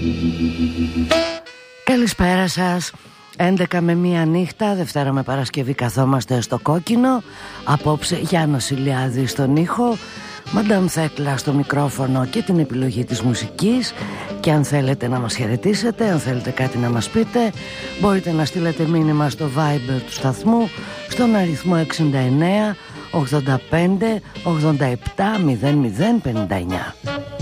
Καλησπέρα σας. 11 με 1 νύχτα, Δευτέρα με Παρασκευή καθόμαστε στο κόκκινο. Απόψε Γιάννος Ηλιάδης στον ήχο, Μαντάμ Θέκλα στο μικρόφωνο και την επιλογή της μουσικής. Και αν θέλετε να μας χαιρετήσετε, αν θέλετε κάτι να μας πείτε, μπορείτε να στείλετε μήνυμα στο Viber του σταθμού στον αριθμό 69 85 87 00 59.